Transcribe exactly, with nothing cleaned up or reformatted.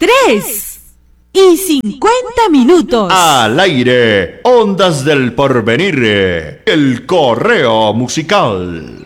tres y cincuenta minutos. Al aire, Ondas del Porvenir, el correo musical.